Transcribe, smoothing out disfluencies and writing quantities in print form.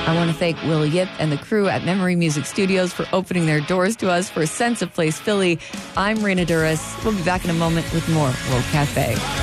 I want to thank Will Yip and the crew at Memory Music Studios for opening their doors to us for Sense of Place Philly. I'm Raina Duras. We'll be back in a moment with more World Cafe.